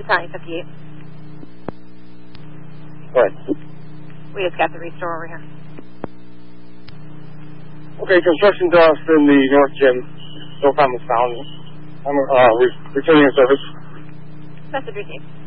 Battalion 58. What? We just got the restore over here. Okay, construction dust in the North Gym. No problem was found. I'm returning a service. Message received.